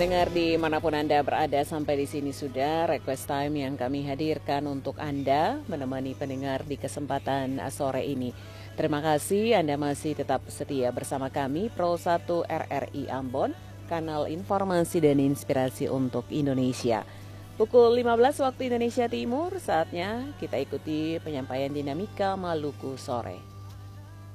Pendengar dimanapun Anda berada, sampai di sini sudah request time yang kami hadirkan untuk Anda menemani pendengar di kesempatan sore ini. Terima kasih Anda masih tetap setia bersama kami Pro 1 RRI Ambon, kanal informasi dan inspirasi untuk Indonesia. Pukul 15 waktu Indonesia Timur, saatnya kita ikuti penyampaian dinamika Maluku sore.